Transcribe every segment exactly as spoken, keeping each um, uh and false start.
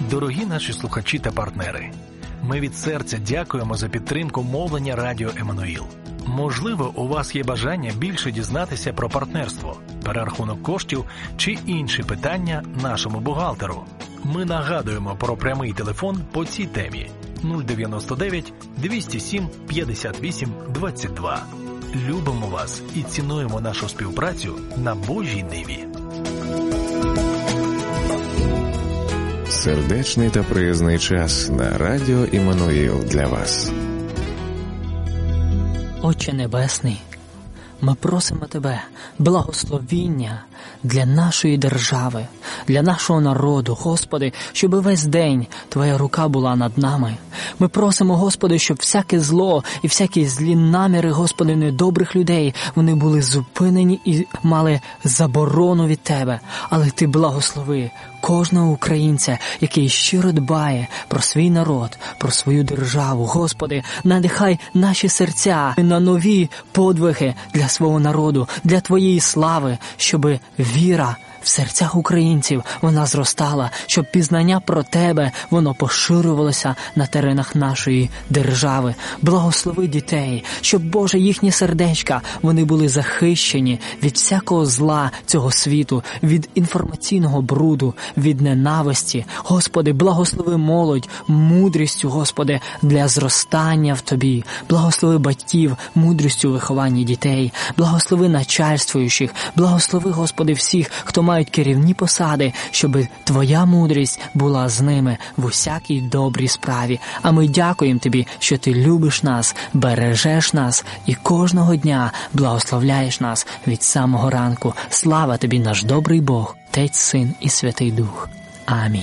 Дорогі наші слухачі та партнери, ми від серця дякуємо за підтримку мовлення Радіо Еммануїл. Можливо, у вас є бажання більше дізнатися про партнерство, перерахунок коштів чи інші питання нашому бухгалтеру. Ми нагадуємо про прямий телефон по цій темі нуль дев'яносто дев'ять двісті сім п'ятдесят вісім двадцять два. Любимо вас і цінуємо нашу співпрацю на Божій ниві. Сердечний та приязний час на Радіо Еммануїл для вас. Отче Небесний, ми просимо Тебе благословіння для нашої держави, для нашого народу, Господи, щоб весь день Твоя рука була над нами. Ми просимо, Господи, щоб всяке зло і всякі злі наміри, Господи, недобрих людей, вони були зупинені і мали заборону від Тебе. Але Ти благослови кожного українця, який щиро дбає про свій народ, про свою державу. Господи, надихай наші серця на нові подвиги для свого народу, для Твоєї слави, щоб віра в серцях українців вона зростала, щоб пізнання про Тебе, воно поширювалося на теренах нашої держави. Благослови дітей, щоб, Боже, їхні сердечка, вони були захищені від всякого зла цього світу, від інформаційного бруду, від ненависті. Господи, благослови молодь мудрістю, Господи, для зростання в Тобі. Благослови батьків мудрістю у вихованні дітей. Благослови начальствуючих. Благослови, Господи, всіх, хто мають керівні посади, щоб Твоя мудрість була з ними в усякій добрій справі. А ми дякуємо Тобі, що Ти любиш нас, бережеш нас і кожного дня благословляєш нас від самого ранку. Слава Тобі, наш добрий Бог, Отець, Син і Святий Дух. Амінь.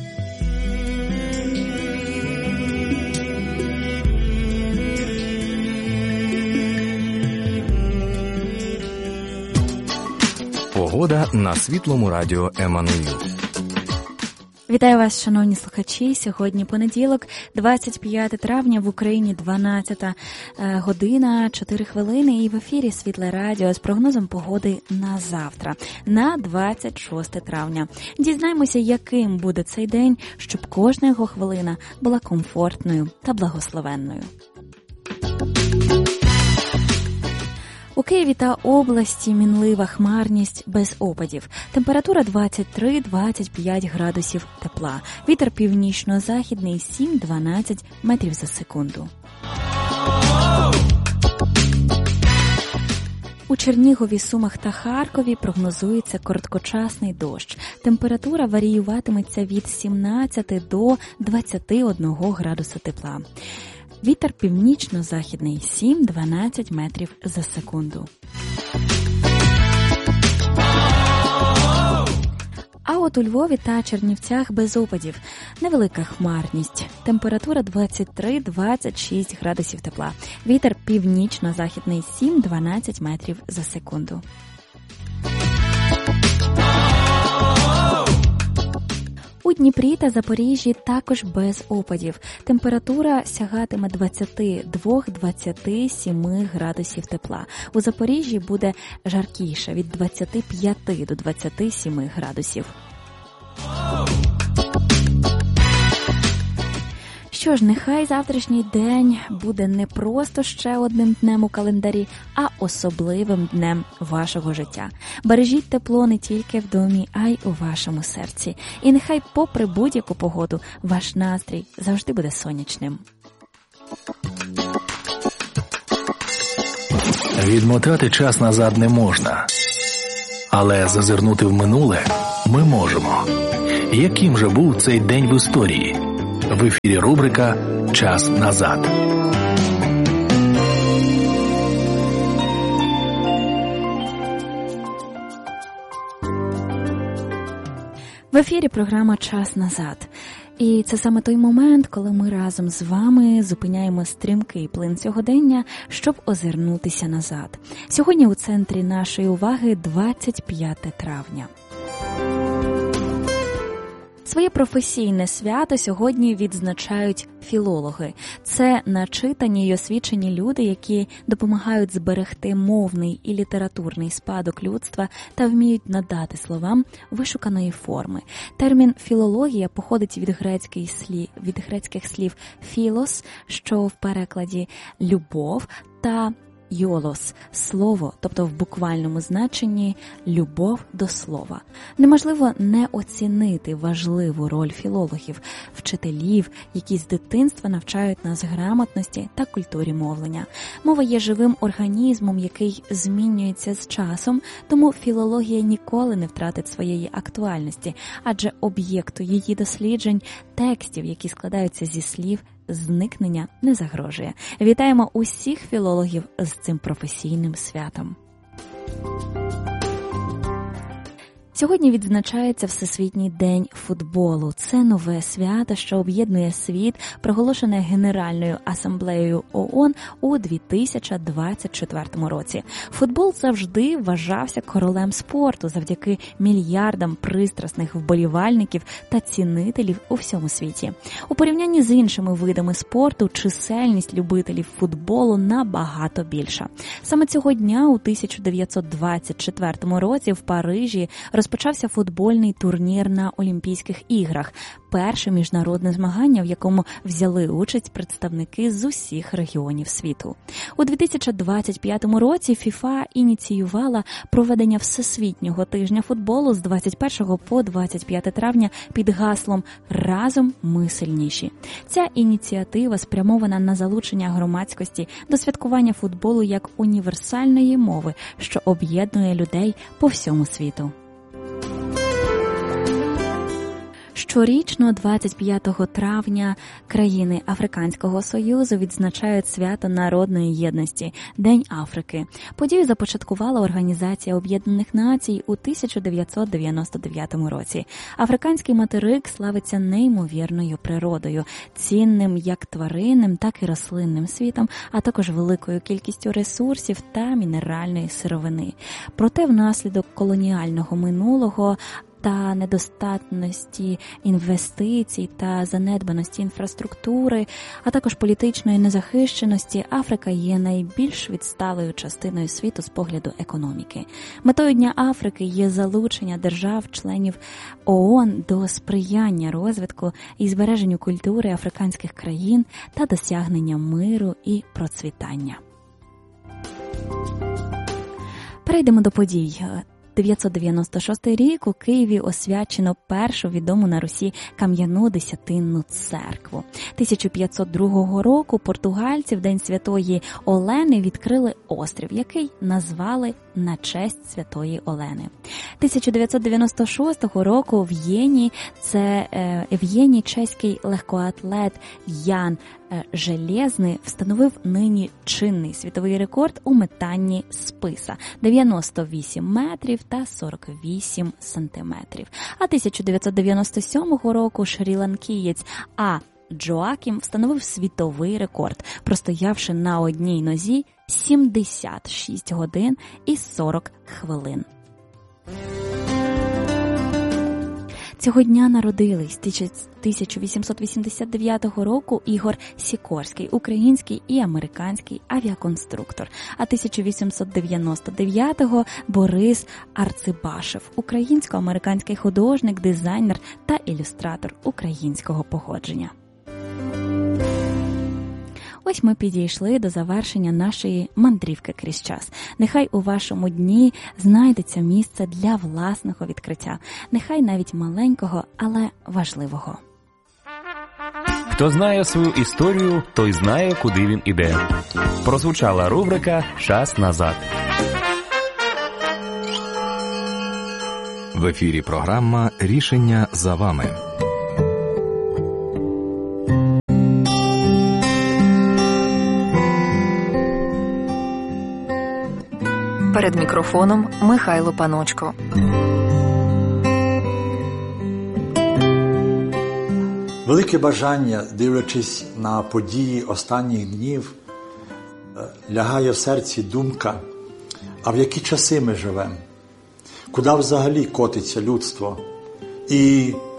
Погода на Світлому радіо Еммануїл. Вітаю вас, шановні слухачі. Сьогодні понеділок, двадцять п'яте травня, в Україні дванадцята година, чотири хвилини, і в ефірі Світле радіо з прогнозом погоди на завтра, на двадцять шосте травня. Дізнаємося, яким буде цей день, щоб кожна його хвилина була комфортною та благословенною. У Києві та області мінлива хмарність без опадів. Температура двадцять три - двадцять п'ять градусів тепла. Вітер північно-західний сім - дванадцять метрів за секунду. У Чернігові, Сумах та Харкові прогнозується короткочасний дощ. Температура варіюватиметься від сімнадцяти до двадцяти одного градуса тепла. Вітер північно-західний сім - дванадцять метрів за секунду. А от у Львові та Чернівцях без опадів. Невелика хмарність. Температура двадцять три - двадцять шість градусів тепла. Вітер північно-західний сім - дванадцять метрів за секунду. У Дніпрі та Запоріжжі також без опадів. Температура сягатиме двадцять два - двадцять сім градусів тепла. У Запоріжжі буде жаркіше від двадцяти п'яти до двадцяти семи градусів. Що ж, нехай завтрашній день буде не просто ще одним днем у календарі, а особливим днем вашого життя. Бережіть тепло не тільки в домі, а й у вашому серці. І нехай попри будь-яку погоду ваш настрій завжди буде сонячним. Відмотати час назад не можна, але зазирнути в минуле ми можемо. Яким же був цей день в історії? В ефірі рубрика «Час назад». В ефірі програма «Час назад». І це саме той момент, коли ми разом з вами зупиняємо стрімкий плин сьогодення, щоб озирнутися назад. Сьогодні у центрі нашої уваги двадцять п'яте травня. Своє професійне свято сьогодні відзначають філологи. Це начитані й освічені люди, які допомагають зберегти мовний і літературний спадок людства та вміють надати словам вишуканої форми. Термін «філологія» походить від грецьких слів, від грецьких слів «філос», що в перекладі «любов», та «йолос» – слово, тобто в буквальному значенні «любов до слова». Неможливо не оцінити важливу роль філологів, вчителів, які з дитинства навчають нас грамотності та культурі мовлення. Мова є живим організмом, який змінюється з часом, тому філологія ніколи не втратить своєї актуальності, адже об'єкту її досліджень, текстів, які складаються зі слів, зникнення не загрожує. Вітаємо усіх філологів з цим професійним святом. Сьогодні відзначається Всесвітній день футболу. Це нове свято, що об'єднує світ, проголошене Генеральною асамблеєю ООН у дві тисячі двадцять четвертому році. Футбол завжди вважався королем спорту завдяки мільярдам пристрасних вболівальників та цінителів у всьому світі. У порівнянні з іншими видами спорту чисельність любителів футболу набагато більша. Саме цього дня у тисяча дев'ятсот двадцять четвертому році в Парижі розпочався футбольний турнір на Олімпійських іграх. Перше міжнародне змагання, в якому взяли участь представники з усіх регіонів світу. У дві тисячі двадцять п'ятому році ФІФА ініціювала проведення Всесвітнього тижня футболу з двадцять першого по двадцять п'яте травня під гаслом «Разом ми сильніші». Ця ініціатива спрямована на залучення громадськості до святкування футболу як універсальної мови, що об'єднує людей по всьому світу. Щорічно двадцять п'ятого травня країни Африканського Союзу відзначають свято народної єдності – День Африки. Подію започаткувала Організація Об'єднаних Націй у тисяча дев'ятсот дев'яносто дев'ятому році. Африканський материк славиться неймовірною природою, цінним як тваринним, так і рослинним світом, а також великою кількістю ресурсів та мінеральної сировини. Проте внаслідок колоніального минулого та недостатності інвестицій та занедбаності інфраструктури, а також політичної незахищеності, Африка є найбільш відсталою частиною світу з погляду економіки. Метою Дня Африки є залучення держав-членів ООН до сприяння розвитку і збереженню культури африканських країн та досягнення миру і процвітання. Перейдемо до подій. дев'ятсот дев'яносто шостий рік у Києві освячено першу відому на Русі кам'яну десятинну церкву. тисяча п'ятсот другого року португальці в День Святої Олени відкрили острів, який назвали на честь Святої Олени. тисяча дев'ятсот дев'яносто шостого року в Єні, це е, в Єні чеський легкоатлет Ян Железний встановив нині чинний світовий рекорд у метанні списа – дев'яносто вісім метрів та сорок вісім сантиметрів. А тисяча дев'ятсот дев'яносто сьомого року шрі-ланкієць А. Джоакім встановив світовий рекорд, простоявши на одній нозі сімдесят шість годин і сорок хвилин. Цього дня народились тисяча вісімсот вісімдесят дев'ятого року Ігор Сікорський, український і американський авіаконструктор, а тисяча вісімсот дев'яносто дев'ятого Борис Арцибашев, українсько-американський художник, дизайнер та ілюстратор українського походження. Ось ми підійшли до завершення нашої мандрівки крізь час. Нехай у вашому дні знайдеться місце для власного відкриття. Нехай навіть маленького, але важливого. Хто знає свою історію, той знає, куди він іде. Прозвучала рубрика «Час назад». В ефірі програма «Рішення за вами». Перед мікрофоном Михайло Паночко. Велике бажання, дивлячись на події останніх днів, лягає в серці думка, а в які часи ми живемо? Куди взагалі котиться людство? І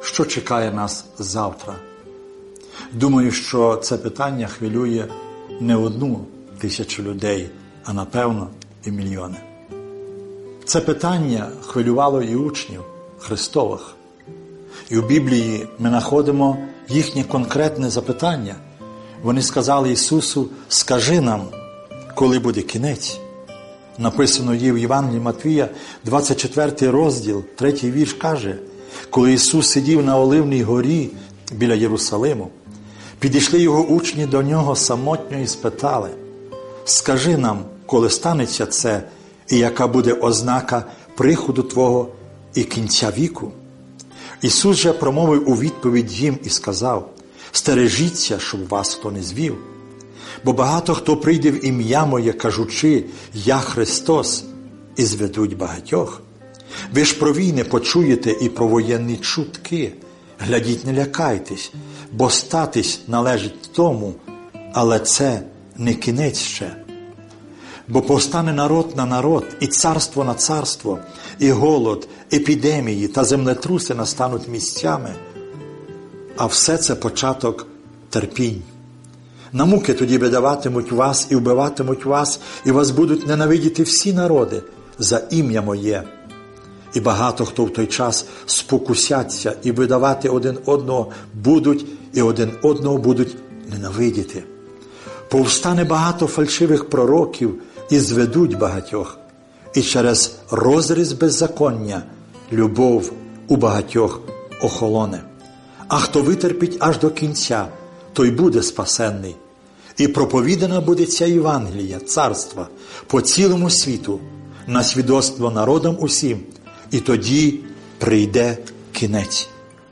що чекає нас завтра? Думаю, що це питання хвилює не одну тисячу людей, а напевно і мільйони. Це питання хвилювало і учнів Христових. І у Біблії ми знаходимо їхнє конкретне запитання. Вони сказали Ісусу: «Скажи нам, коли буде кінець». Написано є в Євангелії Матвія, двадцять четвертий розділ, третій вірш каже: «Коли Ісус сидів на Оливній горі біля Єрусалиму, підійшли його учні до нього самотньо і спитали: «Скажи нам, коли станеться це, і яка буде ознака приходу Твого і кінця віку?» Ісус же промовив у відповідь їм і сказав: «Стережіться, щоб вас хто не звів. Бо багато хто прийде в ім'я Моє, кажучи: Я Христос, і зведуть багатьох. Ви ж про війни почуєте і про воєнні чутки. Глядіть, не лякайтесь, бо статись належить тому, але це не кінець ще. Бо повстане народ на народ, і царство на царство, і голод, епідемії та землетруси настануть місцями. А все це початок терпінь. На муки тоді видаватимуть вас і вбиватимуть вас, і вас будуть ненавидіти всі народи за ім'я Моє. І багато хто в той час спокусяться і видавати один одного будуть, і один одного будуть ненавидіти. Повстане багато фальшивих пророків і зведуть багатьох, і через розріз беззаконня любов у багатьох охолоне. А хто витерпить аж до кінця, той буде спасенний. І проповідана буде ця Євангелія, царства, по цілому світу, на свідоцтво народам усім, і тоді прийде кінець».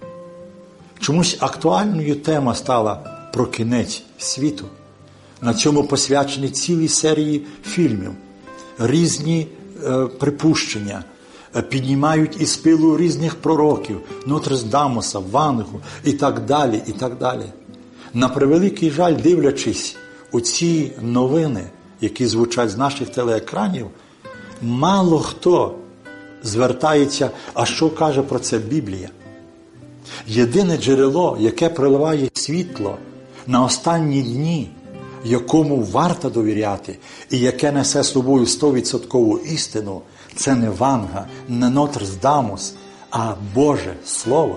Чомусь актуальною тема стала про кінець світу. На цьому посвячені цілі серії фільмів. Різні е, припущення е, піднімають із пилу різних пророків, Нотрдамуса, Вангу і так далі, і так далі. На превеликий жаль, дивлячись у ці новини, які звучать з наших телеекранів, мало хто звертається, а що каже про це Біблія. Єдине джерело, яке проливає світло на останні дні, якому варто довіряти і яке несе з собою стовідсоткову істину, це не Ванга, не Нотрдамус, а Боже Слово.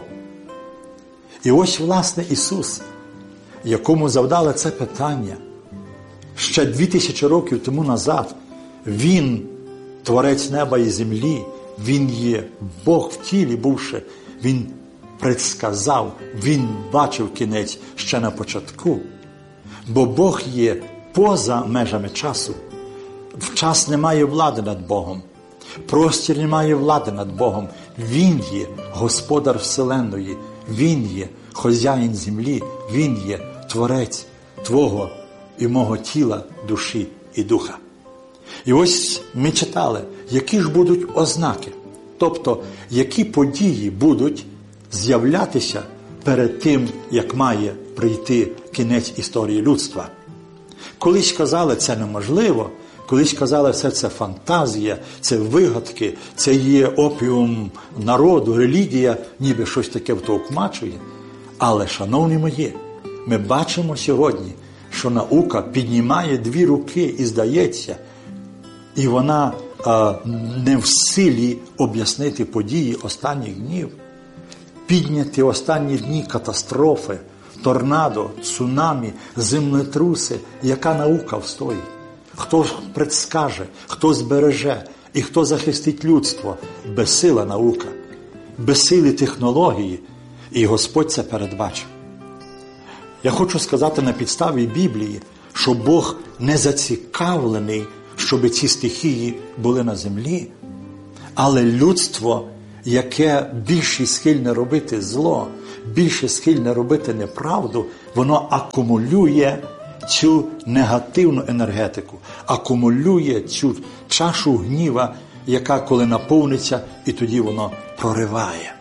І ось, власне, Ісус, якому завдали це питання ще дві тисячі років тому назад. Він – Творець неба і землі, Він є Бог в тілі бувши, Він предсказав, Він бачив кінець ще на початку. Бо Бог є поза межами часу. Час не має влади над Богом. Простір не має влади над Богом. Він є Господар Вселенної, Він є хазяїн землі, Він є Творець твого і мого тіла, душі і духа. І ось ми читали, які ж будуть ознаки, тобто, які події будуть з'являтися перед тим, як має прийти кінець історії людства. Колись казали, це неможливо, колись казали, все це фантазія, це вигадки, це є опіум народу, релігія, ніби щось таке втовкмачує. Але, шановні мої, ми бачимо сьогодні, що наука піднімає дві руки і здається, і вона а, не в силі об'яснити події останніх днів. Підняті останні дні катастрофи, торнадо, цунамі, землетруси, яка наука встоїть? Хто предскаже, хто збереже і хто захистить людство? Безсила наука, безсилі технології, і Господь це передбачив. Я хочу сказати на підставі Біблії, що Бог не зацікавлений, щоб ці стихії були на землі, але людство, яке більше схильне робити зло, більше схильне робити неправду, воно акумулює цю негативну енергетику, акумулює цю чашу гніва, яка коли наповниться, і тоді воно прориває.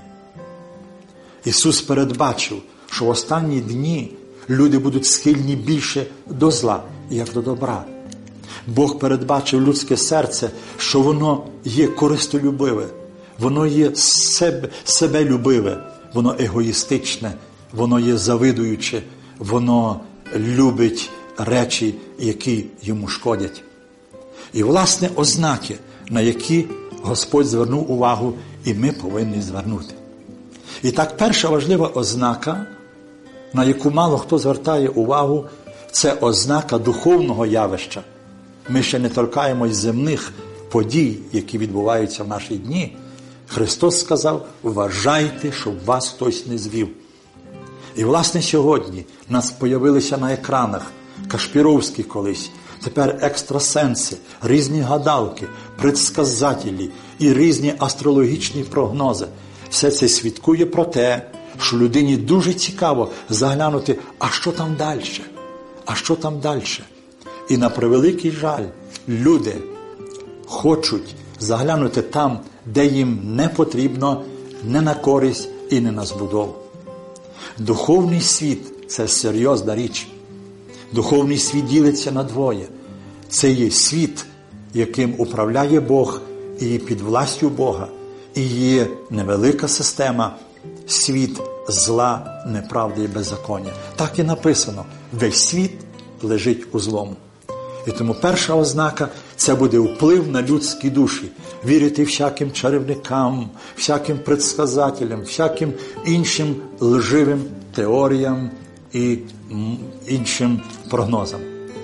Ісус передбачив, що в останні дні люди будуть схильні більше до зла, як до добра. Бог передбачив людське серце, що воно є користолюбиве, воно є себе, себелюбиве, воно егоїстичне, воно є завидуюче, воно любить речі, які йому шкодять. І, власне, ознаки, на які Господь звернув увагу, і ми повинні звернути. І так, перша важлива ознака, на яку мало хто звертає увагу, це ознака духовного явища. Ми ще не торкаємось земних подій, які відбуваються в наші дні. Христос сказав: вважайте, щоб вас хтось не звів. І, власне, сьогодні в нас появилися на екранах Кашпіровські колись, тепер екстрасенси, різні гадалки, предсказателі і різні астрологічні прогнози. Все це свідкує про те, що людині дуже цікаво заглянути, а що там далі? А що там далі? І на превеликий жаль, люди хочуть заглянути там, де їм не потрібно, не на користь і не на збудову. Духовний світ – це серйозна річ. Духовний світ ділиться на двоє. Це є світ, яким управляє Бог і під властю Бога. І є невелика система – світ зла, неправди і беззаконня. Так і написано – весь світ лежить у злому. І тому перша ознака – це буде вплив на людські душі. Вірити всяким чарівникам, всяким предсказателям, всяким іншим лживим теоріям і іншим прогнозам.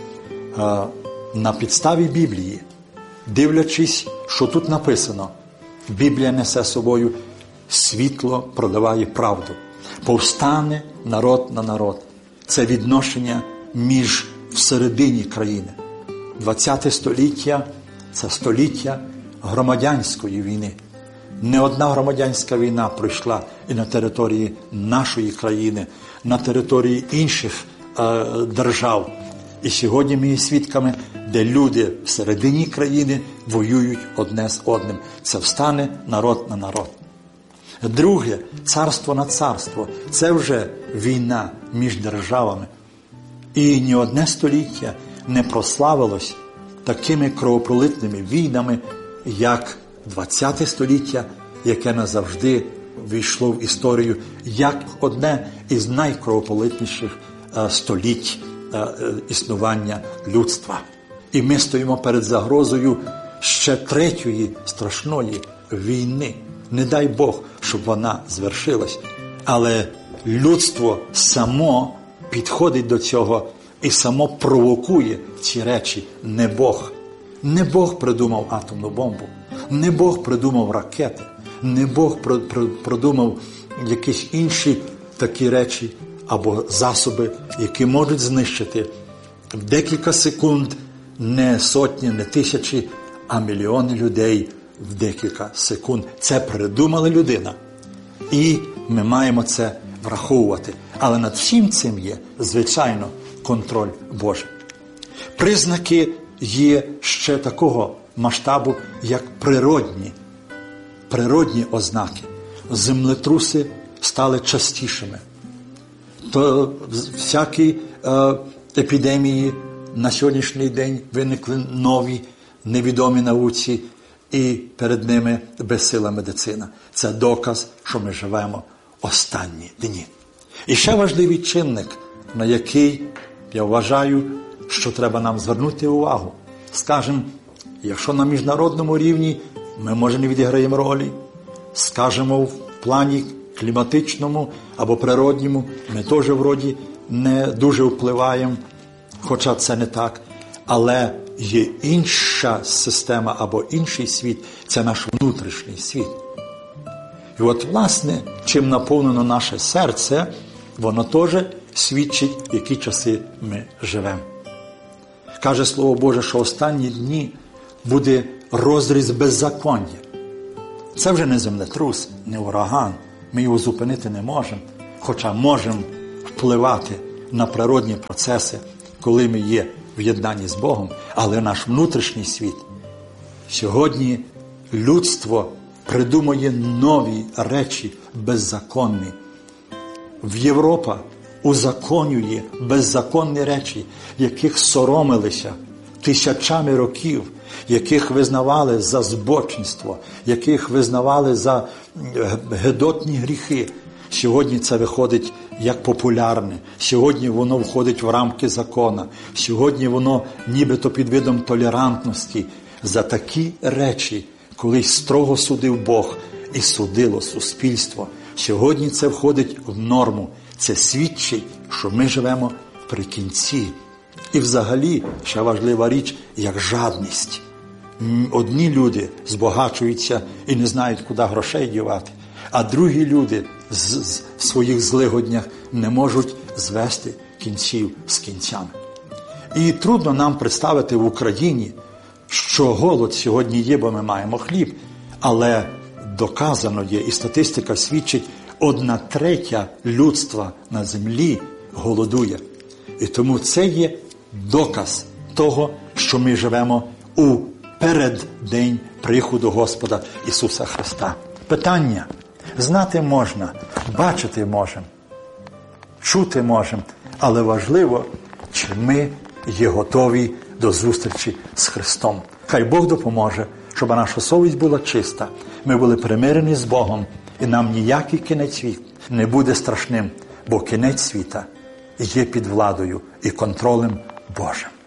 На підставі Біблії, дивлячись, що тут написано, Біблія несе собою світло, продаває правду. Повстане народ на народ. Це відношення між всередині країни. двадцяте століття – це століття громадянської війни. Не одна громадянська війна пройшла і на території нашої країни, на території інших е, держав. І сьогодні ми є свідками, де люди всередині країни воюють одне з одним. Це встане народ на народ. Друге, царство на царство. Це вже війна між державами. І ні одне століття не прославилось такими кровопролитними війнами, як двадцяте століття, яке назавжди війшло в історію як одне із найкровопролитніших століть існування людства. І ми стоїмо перед загрозою ще третьої страшної війни. Не дай Бог, щоб вона звершилась. Але людство само підходить до цього і само провокує ці речі. Не Бог. Не Бог придумав атомну бомбу. Не Бог придумав ракети. Не Бог продумав якісь інші такі речі або засоби, які можуть знищити в декілька секунд не сотні, не тисячі, а мільйони людей в декілька секунд. Це придумала людина. І ми маємо це враховувати. Але над всім цим є, звичайно, контроль Божий. Признаки є ще такого масштабу, як природні, природні ознаки. Землетруси стали частішими. То всякі е, епідемії на сьогоднішній день виникли нові, невідомі науці, і перед ними безсила медицина. Це доказ, що ми живемо останні дні. І ще важливий чинник, на який, я вважаю, що треба нам звернути увагу. Скажемо, якщо на міжнародному рівні ми, може, не відіграємо ролі, скажемо, в плані кліматичному або природньому ми теж, вроді, не дуже впливаємо, хоча це не так. Але є інша система або інший світ, це наш внутрішній світ. І от, власне, чим наповнено наше серце, воно теж свідчить, в які часи ми живемо. Каже Слово Боже, що останні дні буде розріз беззаконня. Це вже не землетрус, не ураган. Ми його зупинити не можемо, хоча можемо впливати на природні процеси, коли ми є в єднанні з Богом, але наш внутрішній світ. Сьогодні людство придумує нові речі беззаконні. В Європа узаконює беззаконні речі, яких соромилися тисячами років, яких визнавали за збочинство, яких визнавали за гидотні гріхи. Сьогодні це виходить як популярне. Сьогодні воно входить в рамки закона. Сьогодні воно нібито під видом толерантності. За такі речі колись строго судив Бог і судило суспільство. Сьогодні це входить в норму. Це свідчить, що ми живемо при кінці. І взагалі, ще важлива річ, як жадність. Одні люди збагачуються і не знають, куди грошей дівати, а другі люди з, з, в своїх злигоднях не можуть звести кінців з кінцями. І трудно нам представити в Україні, що голод сьогодні є, бо ми маємо хліб, але доказано є, і статистика свідчить, одна третя людства на землі голодує. І тому це є доказ того, що ми живемо у переддень приходу Господа Ісуса Христа. Питання. Знати можна, бачити можемо, чути можемо, але важливо, чи ми є готові до зустрічі з Христом. Хай Бог допоможе, щоб наша совість була чиста, ми були примирені з Богом, і нам ніякий кінець світу не буде страшним, бо кінець світа є під владою і контролем Божим.